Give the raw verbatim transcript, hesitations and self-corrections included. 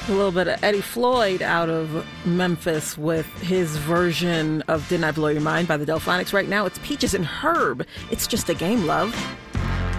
A little bit of Eddie Floyd out of Memphis with his version of Didn't I Blow Your Mind by the Delphonics. Right now, it's Peaches and Herb. It's Just a Game, love.